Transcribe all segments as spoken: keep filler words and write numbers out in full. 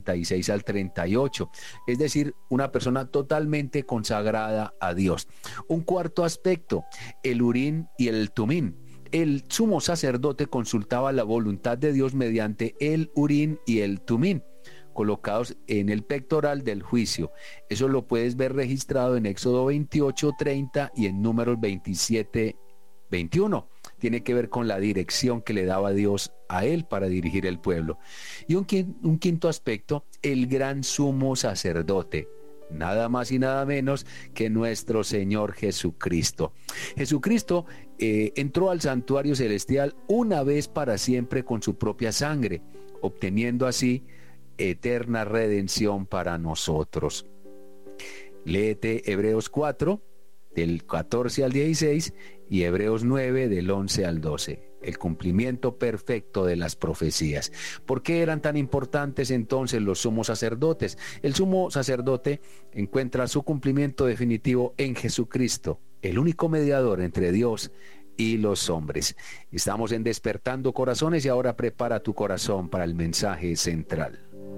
treinta y seis al treinta y ocho, es decir, una persona totalmente consagrada a Dios. Un cuarto aspecto, el Urim y el Tumim. El sumo sacerdote consultaba la voluntad de Dios mediante el Urim y el Tumim, colocados en el pectoral del juicio. Eso lo puedes ver registrado en Éxodo veintiocho, treinta y en Números veintisiete, veintiuno. Tiene que ver con la dirección que le daba Dios a él para dirigir el pueblo. Y un, un quinto aspecto, el gran sumo sacerdote. Nada más y nada menos que nuestro Señor Jesucristo. Jesucristo eh, entró al santuario celestial una vez para siempre con su propia sangre, obteniendo así eterna redención para nosotros. Léete Hebreos cuatro, del catorce al dieciséis, y Hebreos nueve, del once al doce. El cumplimiento perfecto de las profecías. ¿Por qué eran tan importantes entonces los sumos sacerdotes? El sumo sacerdote encuentra su cumplimiento definitivo en Jesucristo, el único mediador entre Dios y los hombres. Estamos en Despertando Corazones y ahora prepara tu corazón para el mensaje central.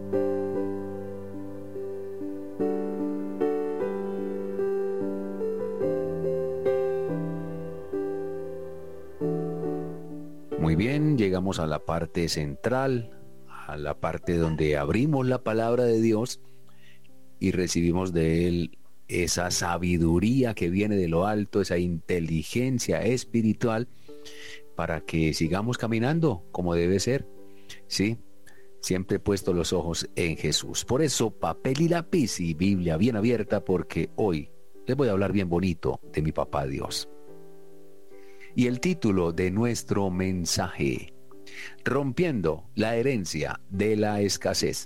Muy bien, llegamos a la parte central, a la parte donde abrimos la palabra de Dios y recibimos de Él esa sabiduría que viene de lo alto, esa inteligencia espiritual para que sigamos caminando como debe ser, ¿sí? Siempre he puesto los ojos en Jesús. Por eso, papel y lápiz y Biblia bien abierta, porque hoy les voy a hablar bien bonito de mi papá Dios. Y el título de nuestro mensaje, rompiendo la herencia de la escasez.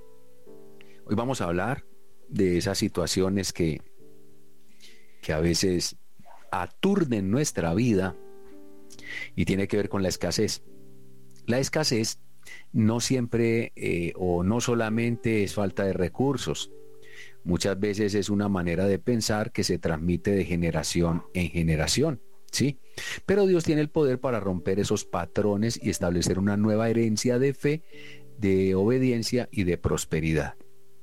Hoy vamos a hablar de esas situaciones que, que a veces aturden nuestra vida y tiene que ver con la escasez. La escasez no siempre eh, o no solamente es falta de recursos. Muchas veces es una manera de pensar que se transmite de generación en generación. Sí, pero Dios tiene el poder para romper esos patrones y establecer una nueva herencia de fe, de obediencia y de prosperidad.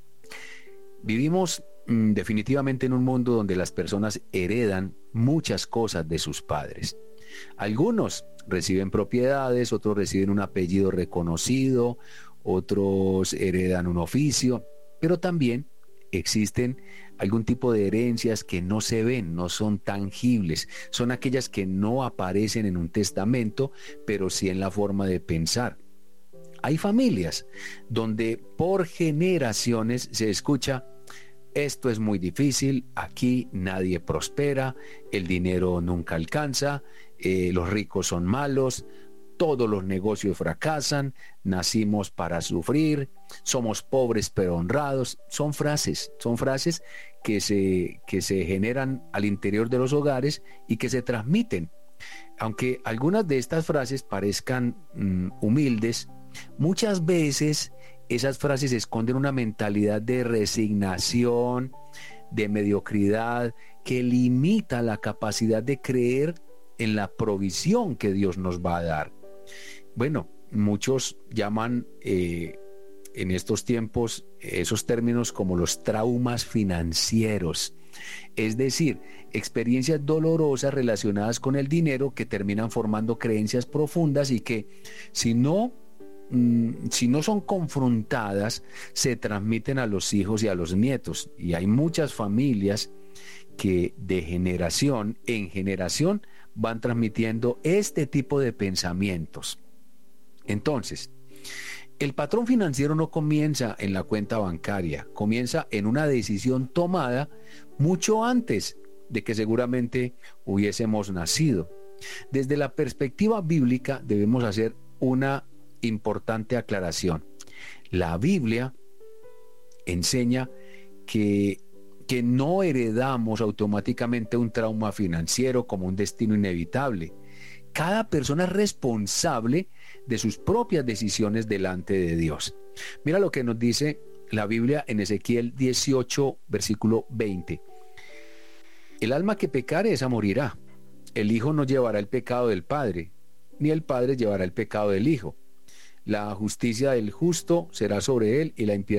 Vivimos mmm, definitivamente en un mundo donde las personas heredan muchas cosas de sus padres. Algunos reciben propiedades, otros reciben un apellido reconocido, otros heredan un oficio, pero también existen algún tipo de herencias que no se ven, no son tangibles, son aquellas que no aparecen en un testamento, pero sí en la forma de pensar. Hay familias donde por generaciones se escucha: esto es muy difícil, aquí nadie prospera, el dinero nunca alcanza, eh, los ricos son malos, todos los negocios fracasan, nacimos para sufrir, somos pobres pero honrados. Son frases, son frases que se, que se generan al interior de los hogares y que se transmiten. Aunque algunas de estas frases parezcan mm, humildes, muchas veces esas frases esconden una mentalidad de resignación, de mediocridad, que limita la capacidad de creer en la provisión que Dios nos va a dar. Bueno, muchos llaman eh, en estos tiempos esos términos como los traumas financieros, es decir, experiencias dolorosas relacionadas con el dinero que terminan formando creencias profundas y que si no, mm, si no son confrontadas, se transmiten a los hijos y a los nietos. Y hay muchas familias que de generación en generación van transmitiendo este tipo de pensamientos. Entonces, el patrón financiero no comienza en la cuenta bancaria, comienza en una decisión tomada mucho antes de que seguramente hubiésemos nacido. Desde la perspectiva bíblica debemos hacer una importante aclaración. La Biblia enseña que, que no heredamos automáticamente un trauma financiero como un destino inevitable. Cada persona es responsable de sus propias decisiones delante de Dios. Mira lo que nos dice la Biblia en Ezequiel dieciocho, versículo veinte. El alma que pecare, esa morirá. El hijo no llevará el pecado del padre, ni el padre llevará el pecado del hijo. La justicia del justo será sobre él y la impiedad